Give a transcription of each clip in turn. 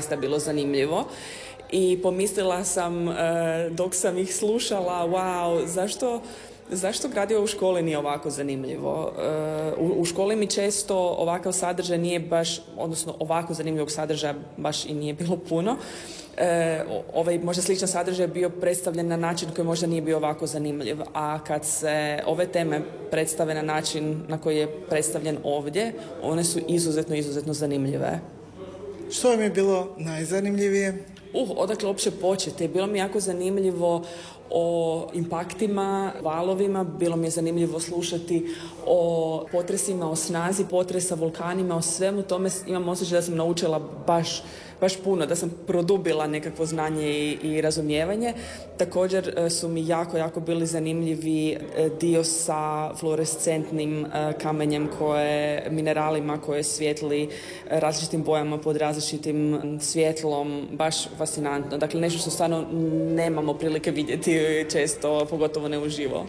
zaista bilo zanimljivo. I pomislila sam dok sam ih slušala, wow, zašto gradivo u školi nije ovako zanimljivo? U školi mi često ovakav sadržaj nije baš, odnosno ovako zanimljivog sadržaja baš i nije bilo puno. Ovaj možda sličan sadržaj je bio predstavljen na način koji možda nije bio ovako zanimljiv, a kad se ove teme predstave na način na koji je predstavljen ovdje, one su izuzetno zanimljive. Što vam je bilo najzanimljivije? Odakle uopće početi? Bilo mi jako zanimljivo o impaktima, valovima, bilo mi je zanimljivo slušati o potresima, o snazi potresa, vulkanima, o svemu tome imam osjećaj da sam naučila baš puno, da sam produbila nekakvo znanje i razumijevanje. Također su mi jako bili zanimljivi dio sa fluorescentnim kamenjem, mineralima koje svijetli različitim bojama pod različitim svjetlom, baš fascinantno. Dakle, nešto što stvarno nemamo prilike vidjeti često, pogotovo ne uživo.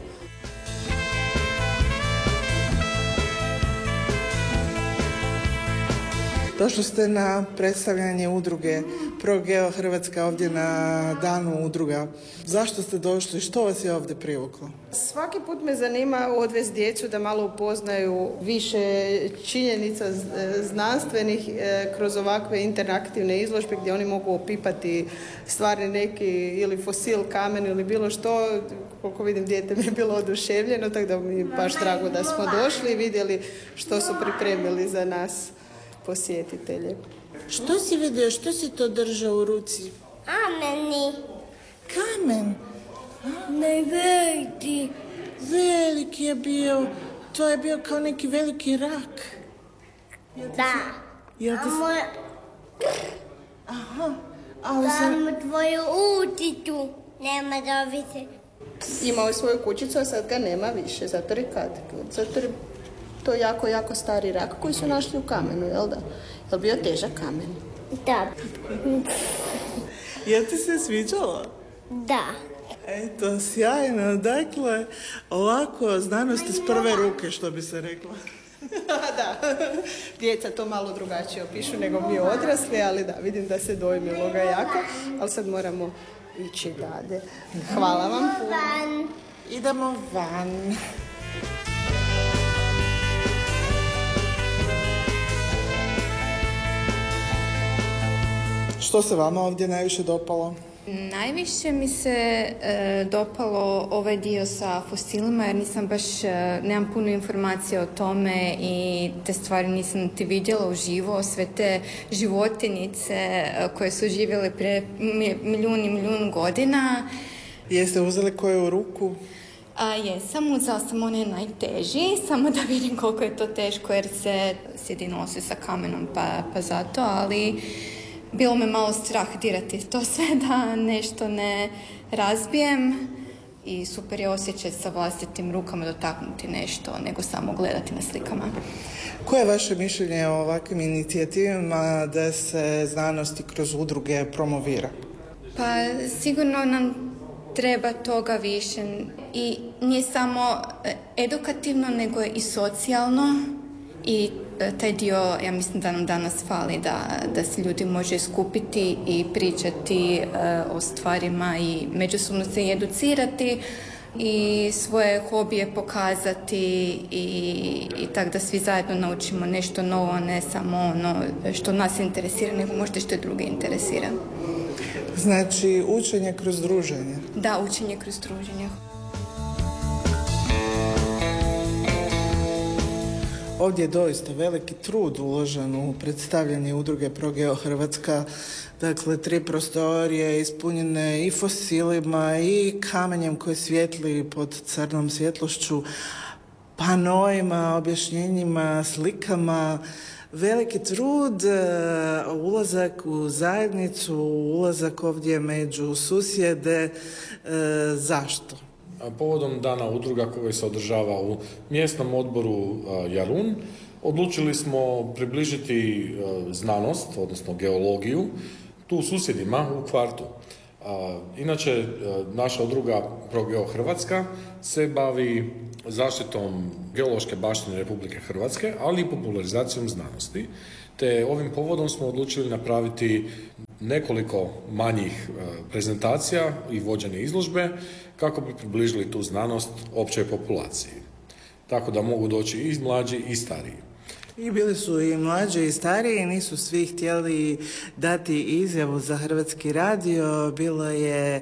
Došli ste na predstavljanje udruge ProGeo Hrvatska ovdje na danu udruga. Zašto ste došli? Što vas je ovdje privuklo? Svaki put me zanima odvesti djecu da malo upoznaju više činjenica znanstvenih kroz ovakve interaktivne izložbe gdje oni mogu opipati stvari neki ili fosil, kamen ili bilo što. Koliko vidim, dijete mi je bilo oduševljeno, tako da mi je baš drago da smo došli i vidjeli što su pripremili za nas posjetitelje. Što si vidio? Što si to držao u ruci? Kameni. Kamen? Ne veliki. Veliki je bio. To je bio kao neki veliki rak. Da. Aha. Samo tvoju uticu. Nema da vidi. Imao je svoju kućicu, a sad ga nema više. Zato je to jako stari rak koji su našli u kamenu, jel da? Je li bio težak kamen? Da. Je ti se sviđalo? Da. Eto, sjajno. Dakle, ovako znanost iz prve ruke, što bi se rekla. Da. Djeca to malo drugačije opišu nego mi odrasli, ali da, vidim da se dojmilo ga jako, ali sad moramo ići dalje. Hvala vam. Idemo van. Što se vama ovdje najviše dopalo? Najviše mi se dopalo ovaj dio sa fosilima jer nemam puno informacija o tome i te stvari nisam niti vidjela uživo. Sve te životinjice koje su živjele prije milijun godina. Jeste uzeli koju u ruku? Uzela sam one najteži, samo da vidim koliko je to teško jer se sjedi nosi sa kamenom pa zato, ali bilo me malo strah dirati to sve da nešto ne razbijem i super je osjećaj sa vlastitim rukama dotaknuti nešto nego samo gledati na slikama. Koje je vaše mišljenje o ovakvim inicijativama da se znanosti kroz udruge promovira? Pa sigurno nam treba toga više i nije samo edukativno nego i socijalno i taj dio, ja mislim da nam danas fali da se ljudi može skupiti i pričati o stvarima i međusobno se educirati i svoje hobije pokazati i tako da svi zajedno naučimo nešto novo, ne samo ono što nas interesira, nego možda što druge interesira. Znači, učenje kroz druženje? Da, učenje kroz druženje. Ovdje je doista veliki trud uložen u predstavljanje udruge ProGeo Hrvatska. Dakle, 3 prostorije ispunjene i fosilima i kamenjem koji svijetli pod crnom svjetlošću, panoima, objašnjenjima, slikama. Veliki trud, ulazak u zajednicu, ulazak ovdje među susjede. Zašto? Povodom dana udruga koji se održava u mjesnom odboru Jarun, odlučili smo približiti znanost, odnosno geologiju, tu susjedima u kvartu. Inače, naša udruga ProGeo Hrvatska se bavi zaštitom geološke baštine Republike Hrvatske, ali i popularizacijom znanosti. Te ovim povodom smo odlučili napraviti nekoliko manjih prezentacija i vođenje izložbe kako bi približili tu znanost općoj populaciji. Tako da mogu doći i mlađi i stariji. I bili su i mlađi i stariji, nisu svi htjeli dati izjavu za Hrvatski radio. Bilo je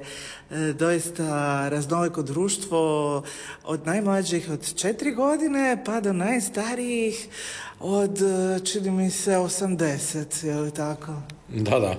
doista raznoliko društvo od najmlađih od 4 godine pa do najstarijih od, čini mi se, 80, je li tako? Da.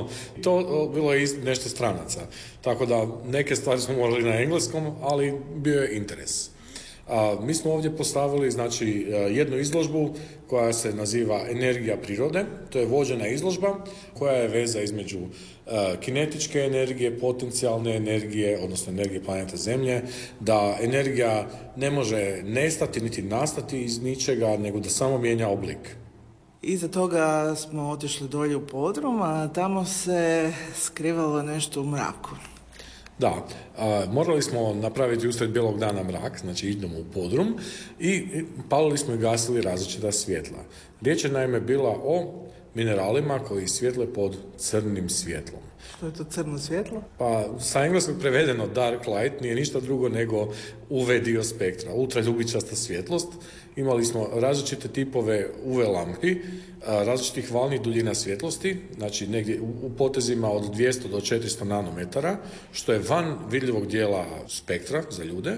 To bilo je nešto stranaca. Tako da neke stvari smo morali na engleskom, ali bio je interes. Mi smo ovdje postavili jednu izložbu koja se naziva Energija prirode. To je vođena izložba koja je veza između kinetičke energije, potencijalne energije, odnosno energije planeta Zemlje, da energija ne može nestati niti nastati iz ničega, nego da samo mijenja oblik. Iza toga smo otišli dolje u podrum, a tamo se skrivalo nešto u mraku. Da, morali smo napraviti usred bijelog dana mrak, znači idemo u podrum i palili smo i gasili različita svjetla. Riječ je naime bila o mineralima koji svjetle pod crnim svjetlom. Što je to crno svjetlo? Pa sa engleskog prevedeno dark light nije ništa drugo nego UV dio spektra, ultraljubičasta svjetlost. Imali smo različite tipove UV lampi, različitih valnih duljina svjetlosti, znači negdje u potezima od 200 do 400 nanometara, što je van vidljivog dijela spektra za ljude.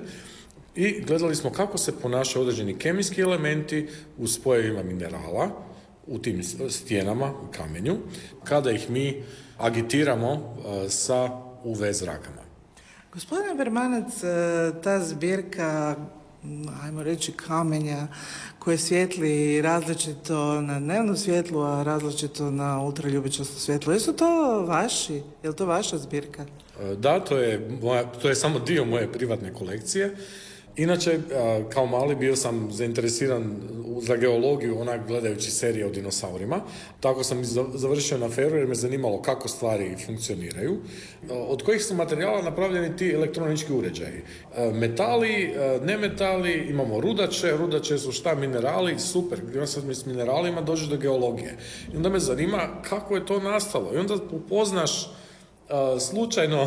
I gledali smo kako se ponašaju određeni kemijski elementi u spojevima minerala, u tim stijenama, u kamenju, kada ih mi agitiramo sa UV zrakama. Gospodine Bermanac, ta zbirka, ajmo reći, kamenja koje svijetli različito na dnevno svjetlo, a različito na ultraljubičasto svjetlo, jesu to vaši? Je li to vaša zbirka? Da, to je samo dio moje privatne kolekcije. Inače, kao mali bio sam zainteresiran za geologiju, onak gledajući serije o dinosaurima. Tako sam završio na FER-u jer me zanimalo kako stvari funkcioniraju. Od kojih su materijala napravljeni ti elektronički uređaji? Metali, nemetali, imamo rudače. Rudače su šta? Minerali, super. Gdje sad s mineralima dođeš do geologije. I onda me zanima kako je to nastalo. I onda upoznaš slučajno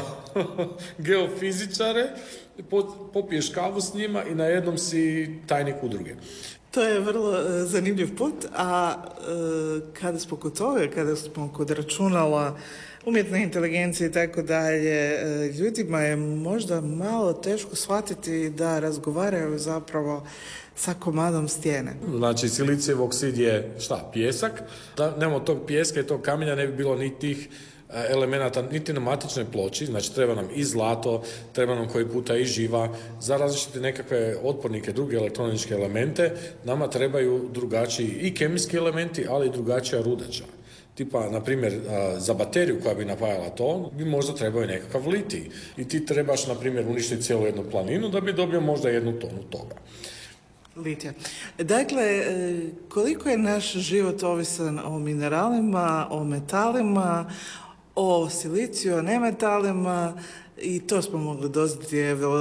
geofizičare, popiješ kavu s njima i najednom si tajnik udruge. To je vrlo zanimljiv put, a kada smo kod toga, kada smo kod računala, umjetne inteligencije i tako dalje, ljudima je možda malo teško shvatiti da razgovaraju zapravo sa komadom stijene. Znači, silicijev oksid je šta? Pjesak. Da nemamo tog pijeska i tog kamenja ne bi bilo ni tih elemenata niti na matičnoj ploči, znači treba nam i zlato, treba nam koji puta i živa, za različite nekakve otpornike, druge elektroničke elemente, nama trebaju drugačiji i kemijski elementi, ali i drugačija rudača. Tipa, na primjer, za bateriju koja bi napajala to, bi možda trebao nekakav litij. I ti trebaš, na primjer, uništiti cijelu jednu planinu da bi dobio možda 1 tonu toga. Litija. Dakle, koliko je naš život ovisan o mineralima, o metalima, o siliciju, o nemetalima, i to smo mogli doznati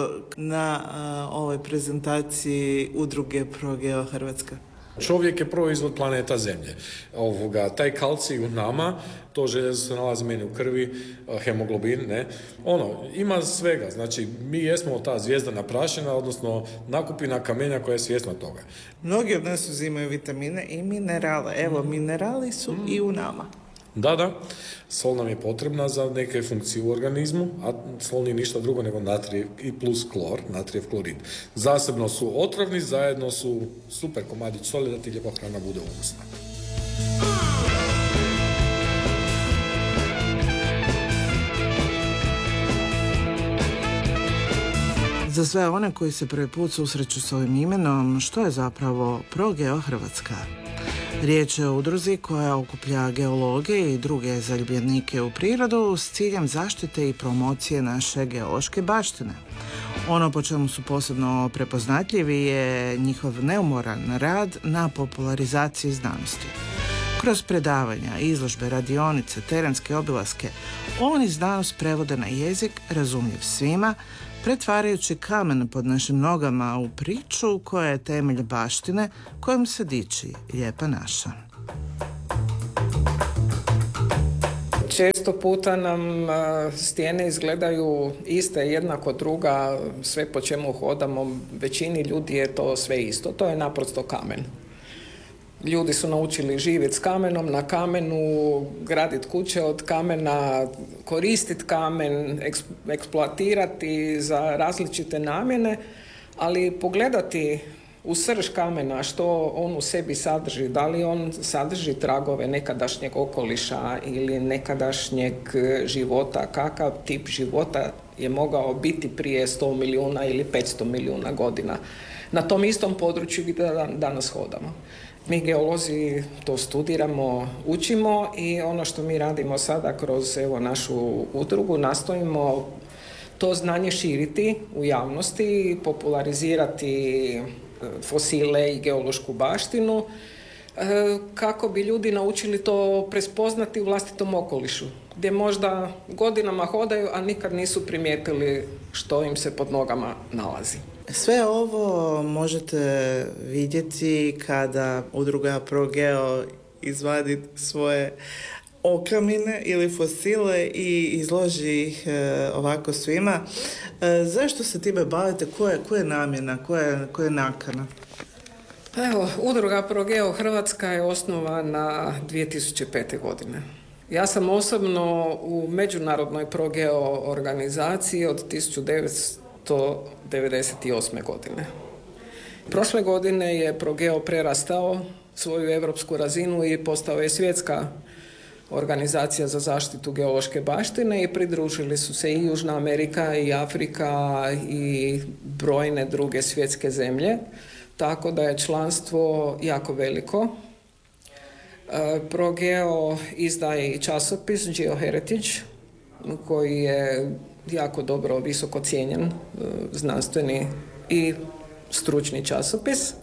na ovoj prezentaciji udruge ProGeo Hrvatska. Čovjek je proizvod planeta Zemlje. Taj kalcij u nama, to željezo se nalazi meni u krvi, hemoglobin, ne? Ima svega. Znači, mi jesmo ta zvijezdana prašina, odnosno nakupina kamenja koja je svjesna toga. Mnogi od nas uzimaju vitamine i minerale. Evo, minerali su i u nama. Da. Sol nam je potrebna za neke funkcije u organizmu, a sol nije ništa drugo nego natrijev i plus klor, natrijev klorid. Zasebno su otrovni, zajedno su super komadić soli da ti lijepa hrana bude ukusna. Za sve one koji se prvi put susreću s ovim imenom, što je zapravo ProGeo Hrvatska? Riječ je o udruzi koja okuplja geologe i druge zaljubljenike u prirodu s ciljem zaštite i promocije naše geološke baštine. Ono po čemu su posebno prepoznatljivi je njihov neumoran rad na popularizaciji znanosti. Kroz predavanja, izložbe, radionice, terenske obilaske, oni znanost prevode na jezik razumljiv svima, pretvarajući kamen pod našim nogama u priču koja je temelj baštine kojom se diči Lijepa naša. Često puta nam stijene izgledaju iste, jednako druga, sve po čemu hodamo, većini ljudi je to sve isto, to je naprosto kamen. Ljudi su naučili živjeti s kamenom, na kamenu, graditi kuće od kamena, koristiti kamen, eksploatirati za različite namjene, ali pogledati u srž kamena što on u sebi sadrži, da li on sadrži tragove nekadašnjeg okoliša ili nekadašnjeg života, kakav tip života je mogao biti prije 100 milijuna ili 500 milijuna godina na tom istom području gdje danas hodamo. Mi geolozi to studiramo, učimo i ono što mi radimo sada kroz našu udrugu, nastojimo to znanje širiti u javnosti, popularizirati fosile i geološku baštinu, kako bi ljudi naučili to prespoznati u vlastitom okolišu, gdje možda godinama hodaju, a nikad nisu primijetili što im se pod nogama nalazi. Sve ovo možete vidjeti kada udruga ProGeo izvadi svoje okamine ili fosile i izloži ih ovako svima. Zašto se time bavite? Koja je namjena? Koja je nakana? Evo, udruga ProGeo Hrvatska je osnovana 2005. godine. Ja sam osobno u međunarodnoj ProGeo organizaciji od 1998. godine. Prošle godine je ProGeo prerastao svoju europsku razinu i postao je svjetska organizacija za zaštitu geološke baštine i pridružili su se i Južna Amerika i Afrika i brojne druge svjetske zemlje, tako da je članstvo jako veliko. ProGeo izdaje i časopis GeoHeritage, koji je jako dobro, visoko cijenjen, znanstveni i stručni časopis,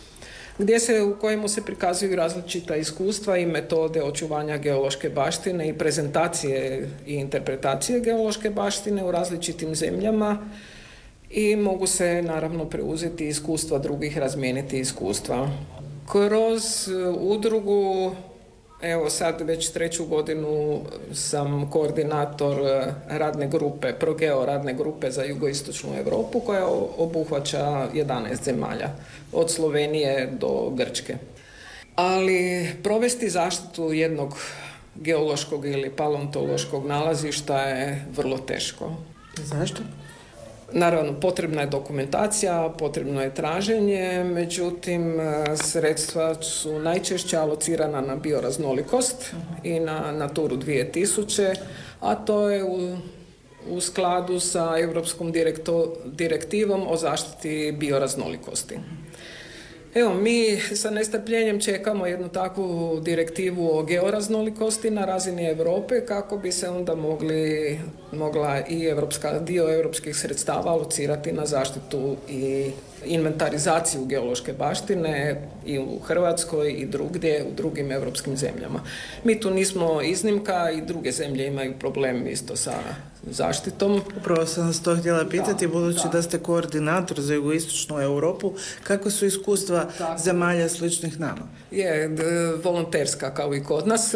u kojemu se prikazuju različita iskustva i metode očuvanja geološke baštine i prezentacije i interpretacije geološke baštine u različitim zemljama i mogu se naravno preuzeti iskustva drugih, razmijeniti iskustva. Kroz udrugu, evo sad već 3. godinu sam koordinator radne grupe, ProGeo radne grupe za jugoistočnu Europu koja obuhvaća 11 zemalja, od Slovenije do Grčke. Ali provesti zaštitu jednog geološkog ili paleontološkog nalazišta je vrlo teško. Zašto? Naravno, potrebna je dokumentacija, potrebno je traženje, međutim, sredstva su najčešće alocirana na bioraznolikost i na Naturu 2000, a to je u skladu sa Europskom direktivom o zaštiti bioraznolikosti. Evo, mi sa nestrpljenjem čekamo jednu takvu direktivu o georaznolikosti na razini Europe kako bi se onda mogla i dio europskih sredstava alocirati na zaštitu i inventarizaciju geološke baštine i u Hrvatskoj i drugdje, u drugim europskim zemljama. Mi tu nismo iznimka i druge zemlje imaju problem isto sa zaštitom. Upravo sam vas to htjela pitati, budući da ste koordinator za jugoistočnu Europu, kakve su iskustva zemalja sličnih nama? Volonterska kao i kod nas.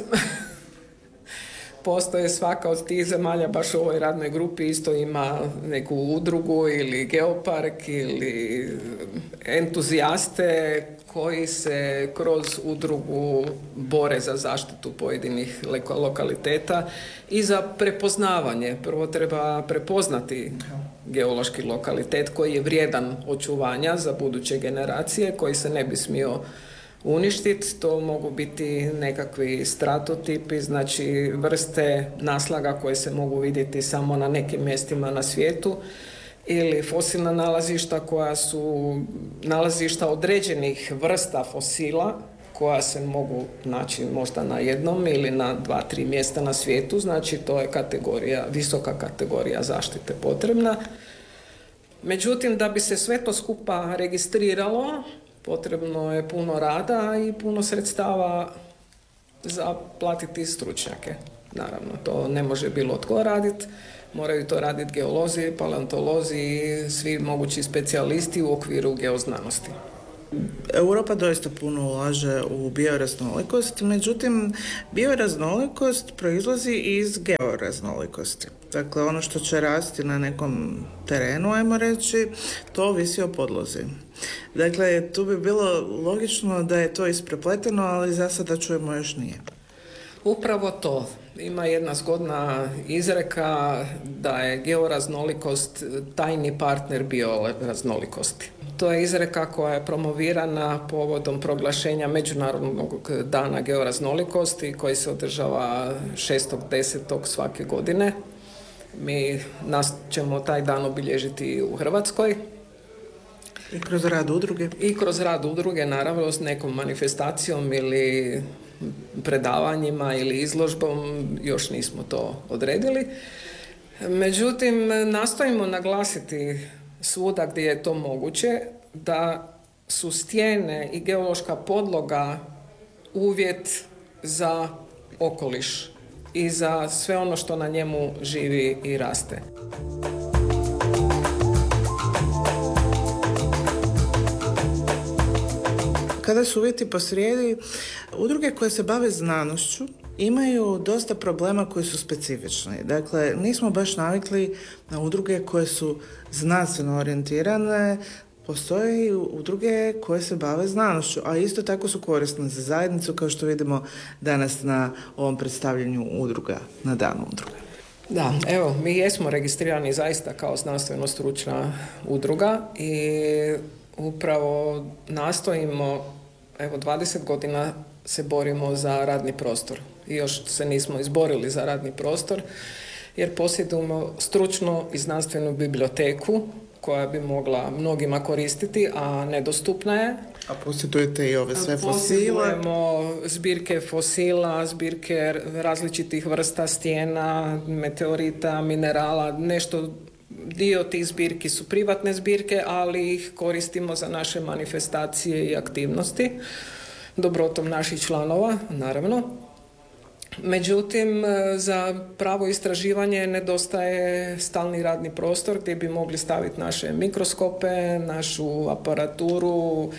Postoje svaka od tih zemalja, baš u ovoj radnoj grupi isto ima neku udrugu ili geopark ili entuzijaste koji se kroz udrugu bore za zaštitu pojedinih lokaliteta i za prepoznavanje. Prvo treba prepoznati geološki lokalitet koji je vrijedan očuvanja za buduće generacije, koji se ne bi smio uništiti. To mogu biti nekakvi stratotipi, znači vrste naslaga koje se mogu vidjeti samo na nekim mjestima na svijetu, ili fosilna nalazišta koja su nalazišta određenih vrsta fosila koja se mogu naći možda na jednom ili na 2-3 mjesta na svijetu, znači to je visoka kategorija zaštite potrebna. Međutim, da bi se sve to skupa registriralo, potrebno je puno rada i puno sredstava za platiti stručnjake. Naravno, to ne može bilo tko raditi, moraju to raditi geolozi, paleontolozi i svi mogući specijalisti u okviru geoznanosti. Europa doista puno ulaže u bioraznolikost, međutim, bioraznolikost proizlazi iz georaznolikosti. Dakle, ono što će rasti na nekom terenu, ajmo reći, to ovisi o podlozi. Dakle, tu bi bilo logično da je to isprepleteno, ali za sada čujemo još nije. Upravo to. Ima jedna zgodna izreka da je georaznolikost tajni partner bioraznolikosti. To je izreka koja je promovirana povodom proglašenja Međunarodnog dana georaznolikosti koji se održava 6.10. svake godine. Nas ćemo taj dan obilježiti u Hrvatskoj. I kroz rad udruge? I kroz rad udruge, naravno, s nekom manifestacijom ili predavanjima ili izložbom, još nismo to odredili. Međutim, nastojimo naglasiti svuda gdje je to moguće da su stijene i geološka podloga uvjet za okoliš i za sve ono što na njemu živi i raste. Kada su uvjeti posrijedi, udruge koje se bave znanošću imaju dosta problema koji su specifični. Dakle, nismo baš navikli na udruge koje su znanstveno orijentirane. Postoje i udruge koje se bave znanošću, a isto tako su korisne za zajednicu, kao što vidimo danas na ovom predstavljanju udruga, na danu udruga. Da, evo, mi jesmo registrirani zaista kao znanstveno-stručna udruga i upravo nastojimo, evo 20 godina se borimo za radni prostor i još se nismo izborili za radni prostor jer posjedujemo stručnu i znanstvenu biblioteku koja bi mogla mnogima koristiti, a nedostupna je. A posjedujete i ove sve fosile? Posjedujemo zbirke fosila, zbirke različitih vrsta stijena, meteorita, minerala, nešto. Dio tih zbirki su privatne zbirke, ali ih koristimo za naše manifestacije i aktivnosti, dobrotom naših članova, naravno. Međutim, za pravo istraživanje nedostaje stalni radni prostor gdje bi mogli staviti naše mikroskope, našu aparaturu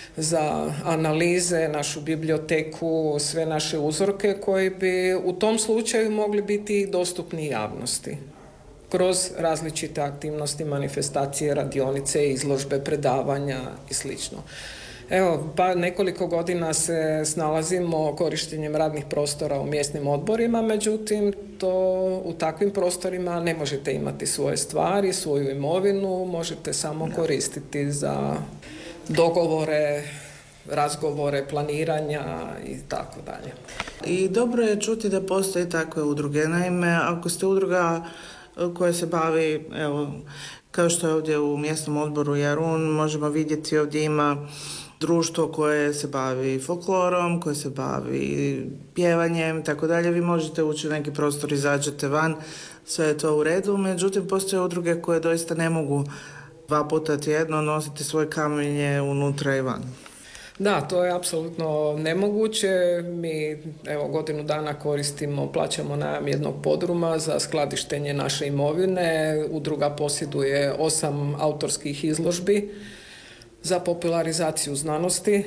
za analize, našu biblioteku, sve naše uzorke koji bi u tom slučaju mogli biti dostupni javnosti kroz različite aktivnosti, manifestacije, radionice, izložbe, predavanja i slično. Evo, pa nekoliko godina se snalazimo korištenjem radnih prostora u mjesnim odborima, međutim, u takvim prostorima ne možete imati svoje stvari, svoju imovinu, možete samo koristiti za dogovore, razgovore, planiranja i tako dalje. I dobro je čuti da postoje takve udruge. Naime, ako ste udruga koja se bavi, evo, kao što je ovdje u mjesnom odboru Jarun, možemo vidjeti ovdje ima društvo koje se bavi folklorom, koje se bavi pjevanjem, tako dalje. Vi možete ući u neki prostor, izađete van, sve je to u redu. Međutim, postoje udruge koje doista ne mogu 2 puta tjedno nositi svoje kamenje unutra i van. Da, to je apsolutno nemoguće. Mi, evo, godinu dana plaćamo najam jednog podruma za skladištenje naše imovine. Udruga posjeduje 8 autorskih izložbi za popularizaciju znanosti,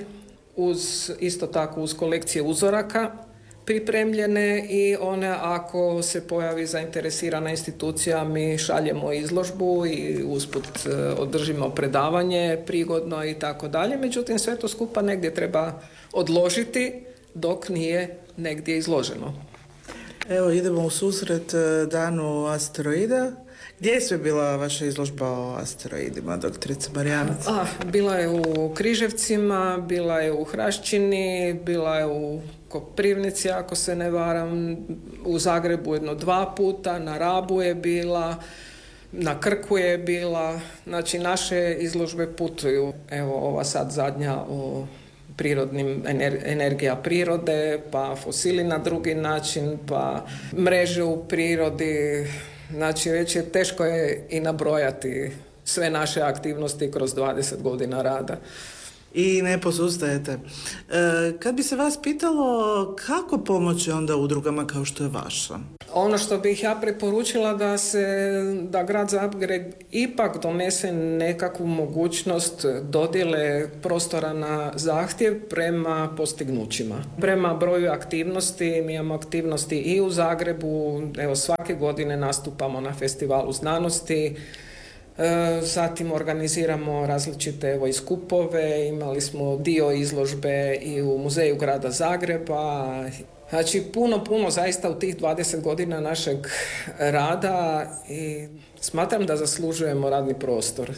isto tako uz kolekcije uzoraka pripremljene i one, ako se pojavi zainteresirana institucija, mi šaljemo izložbu i usput održimo predavanje prigodno i tako dalje. Međutim, sve to skupa negdje treba odložiti dok nije negdje izloženo. Evo, idemo u susret danu asteroida. Gdje je sve bila vaša izložba o asteroidima, doktorica Marjanac? Bila je u Križevcima, bila je u Hraščini, bila je u Koprivnici, ako se ne varam, u Zagrebu 2 puta, na Rabu je bila, na Krku je bila. Znači, naše izložbe putuju. Evo, ova sad zadnja o prirodnim energija prirode, pa fosili na drugi način, pa mreže u prirodi. Znači, već je teško i nabrojati sve naše aktivnosti kroz 20 godina rada. i ne posustajete. Kad bi se vas pitalo kako pomoći onda udrugama kao što je vaša? Ono što bih ja preporučila da grad Zagreb ipak donese nekakvu mogućnost dodjele prostora na zahtjev prema postignućima. Prema broju aktivnosti, mi imamo aktivnosti i u Zagrebu, evo svake godine nastupamo na Festivalu znanosti, zatim organiziramo različite i skupove, imali smo dio izložbe i u Muzeju grada Zagreba. Znači puno zaista u tih 20 godina našeg rada i smatram da zaslužujemo radni prostor.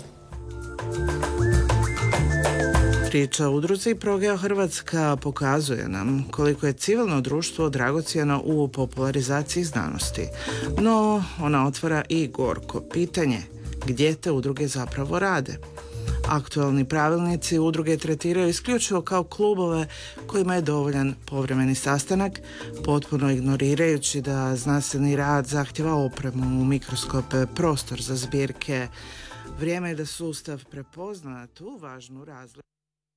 Priča o udruzi Progeo Hrvatska pokazuje nam koliko je civilno društvo dragocjeno u popularizaciji znanosti. No, ona otvara i gorko pitanje gdje te udruge zapravo rade. Aktualni pravilnici udruge tretiraju isključivo kao klubove kojima je dovoljan povremeni sastanak, potpuno ignorirajući da znanstveni rad zahtjeva opremu, mikroskope, prostor za zbirke. Vrijeme je da sustav prepozna tu važnu razliku.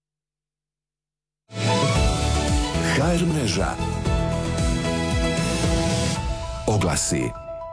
HR mreža. Oglasi.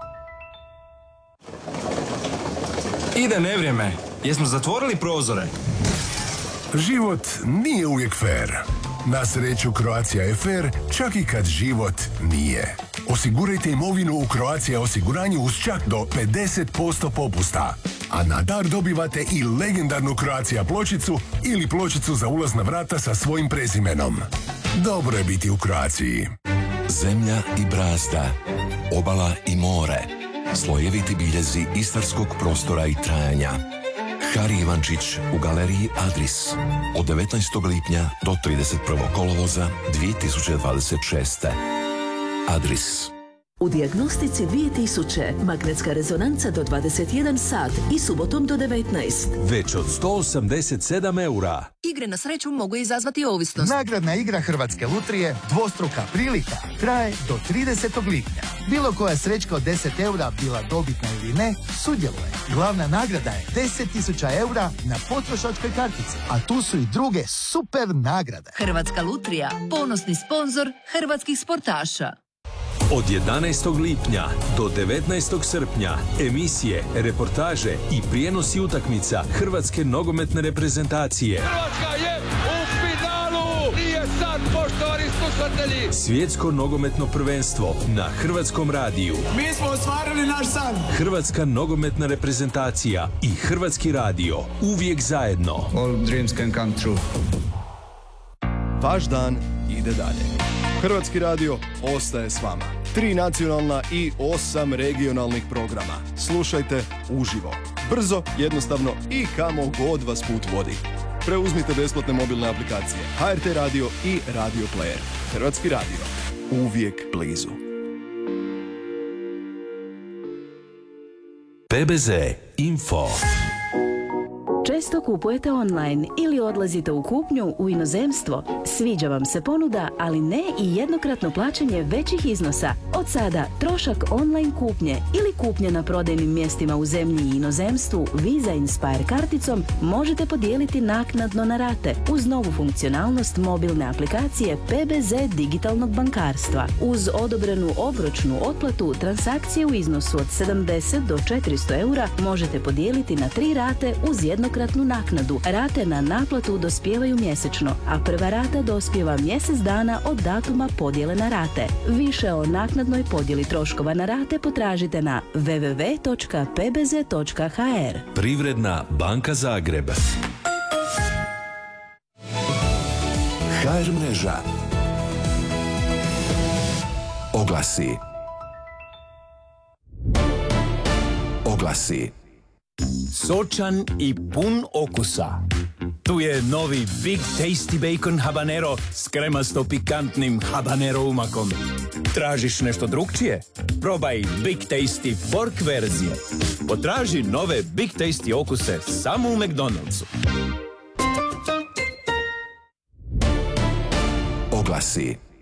Ide nevrijeme. Jesmo zatvorili prozore? Život nije uvijek fair. Na sreću Croatia je fair čak i kad život nije. Osigurajte imovinu u Croatia osiguranju uz čak do 50% popusta. A na dar dobivate i legendarnu Croatia pločicu ili pločicu za ulaz na vrata sa svojim prezimenom. Dobro je biti u Croaciji. Zemlja i brazda, obala i more, slojeviti biljezi istarskog prostora i trajanja. Hari Ivančić u galeriji Adris od 19. lipnja do 31. kolovoza 2026. Adris. U dijagnostici 2000 magnetska rezonanca do 21 sat i subotom do 19. Već od 187 eura. Igre na sreću mogu izazvati ovisnost. Nagradna igra Hrvatske lutrije Dvostruka prilika traje do 30. lipnja. Bilo koja srećka od 10 eura, bila dobitna ili ne, sudjeluje. Glavna nagrada je 10.000 eura na potrošačkoj kartici, a tu su i druge super nagrade. Hrvatska lutrija, ponosni sponzor hrvatskih sportaša. Od 11. lipnja do 19. srpnja emisije, reportaže i prijenosi utakmica Hrvatske nogometne reprezentacije. Hrvatska je u finalu! Nije sad, poštovani slušatelji! Svjetsko nogometno prvenstvo na Hrvatskom radiju. Mi smo ostvarili naš san! Hrvatska nogometna reprezentacija i Hrvatski radio. Uvijek zajedno. All dreams can come true. Vaš dan ide dalje. Hrvatski radio ostaje s vama. 3 nacionalna i 8 regionalnih programa. Slušajte uživo. Brzo, jednostavno i kamo god vas put vodi. Preuzmite besplatne mobilne aplikacije HRT Radio i Radio Player. Hrvatski radio. Uvijek blizu. PBZ Info. Često kupujete online ili odlazite u kupnju u inozemstvo? Sviđa vam se ponuda, ali ne i jednokratno plaćanje većih iznosa. Od sada trošak online kupnje ili kupnje na prodajnim mjestima u zemlji i inozemstvu Visa Inspire karticom možete podijeliti naknadno na rate uz novu funkcionalnost mobilne aplikacije PBZ digitalnog bankarstva. Uz odobrenu obročnu otplatu transakcije u iznosu od 70 do 400 eura možete podijeliti na 3 rate uz jednokratnu naknadu. Rate na naplatu dospijevaju mjesečno, a prva rata dospijeva mjesec dana od datuma podjele na rate. Više o naknadnoj podjeli troškova na rate potražite na www.pbz.hr. Privredna banka Zagreb. HR mreža. Oglasi. Oglasi. Sočan i pun okusa. Tu je novi Big Tasty Bacon Habanero s kremasto pikantnim habanero umakom. Tražiš nešto drukčije? Probaj Big Tasty Pork verzije. Potraži nove Big Tasty okuse samo u McDonald'su. Oglasi.